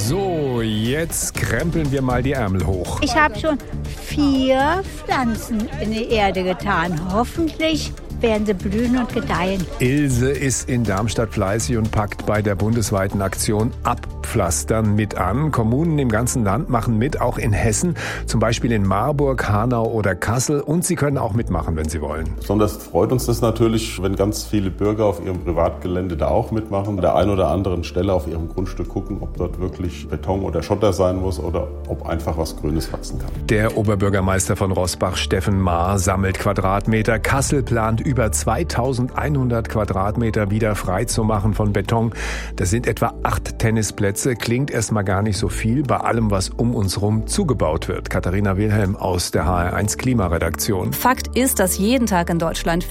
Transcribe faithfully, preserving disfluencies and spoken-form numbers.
So, jetzt krempeln wir mal die Ärmel hoch. Ich habe schon vier Pflanzen in die Erde getan. Hoffentlich werden sie blühen und gedeihen. Ilse ist in Darmstadt fleißig und packt bei der bundesweiten Aktion Abpflastern mit an. Kommunen im ganzen Land machen mit, auch in Hessen, zum Beispiel in Marburg, Hanau oder Kassel. Und sie können auch mitmachen, wenn sie wollen. Besonders freut uns das natürlich, wenn ganz viele Bürger auf ihrem Privatgelände da auch mitmachen. An der einen oder anderen Stelle auf ihrem Grundstück gucken, ob dort wirklich Beton oder Schotter sein muss oder ob einfach was Grünes wachsen kann. Der Oberbürgermeister von Roßbach, Steffen Maar, sammelt Quadratmeter. Kassel plant über zweitausendeinhundert Quadratmeter wieder frei zu machen von Beton. Das sind etwa acht Tennisplätze. Klingt erstmal gar nicht so viel bei allem, was um uns rum zugebaut wird. Katharina Wilhelm aus der H R eins Klimaredaktion. Fakt ist, dass jeden Tag in Deutschland